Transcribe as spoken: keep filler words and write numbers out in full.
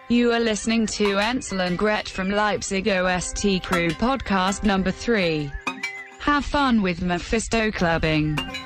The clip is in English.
You are listening to Ansel and Gret from Leipzig O S T Crew podcast number three. Have fun with Mephisto clubbing.